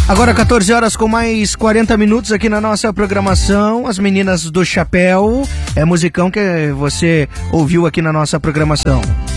Agora 14 horas com mais 40 minutos aqui na nossa programação. As Meninas do Chapéu. É musicão que você ouviu aqui na nossa programação.